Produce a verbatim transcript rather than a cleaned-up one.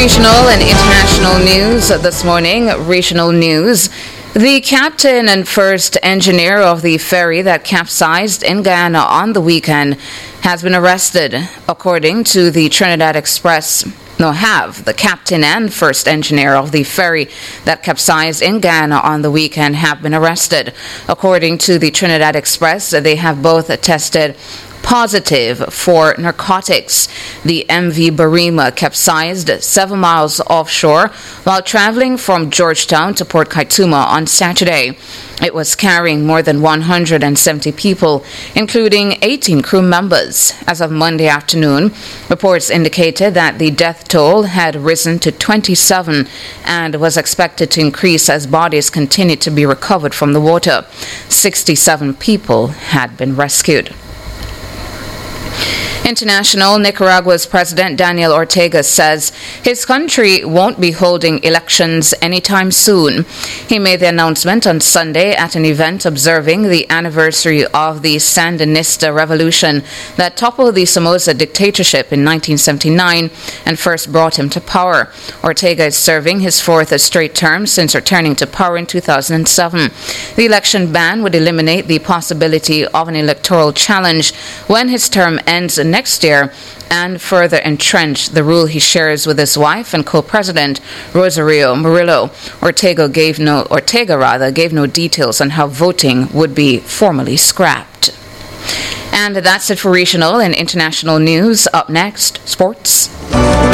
Regional and international news this morning. Regional news. The captain and first engineer of the ferry that capsized in Guyana on the weekend has been arrested, according to the Trinidad Express. No, have. The captain and first engineer of the ferry that capsized in Guyana on the weekend have been arrested. According to the Trinidad Express, they have both tested positive for narcotics. The M V Barima capsized seven miles offshore while traveling from Georgetown to Port Kaituma on Saturday. It was carrying more than one hundred seventy people, including eighteen crew members. As of Monday afternoon, reports indicated that the death toll had risen to twenty-seven and was expected to increase as bodies continued to be recovered from the water. sixty-seven people had been rescued. International. Nicaragua's President Daniel Ortega says his country won't be holding elections anytime soon. He made the announcement on Sunday at an event observing the anniversary of the Sandinista revolution that toppled the Somoza dictatorship in nineteen seventy-nine and first brought him to power. Ortega is serving his fourth straight term since returning to power in two thousand seven. The election ban would eliminate the possibility of an electoral challenge when his term ends next year and further entrench the rule he shares with his wife and co-president Rosario Murillo. Ortega gave no Ortega rather gave no details on how voting would be formally scrapped. And that's it for regional and international news. Up next, sports.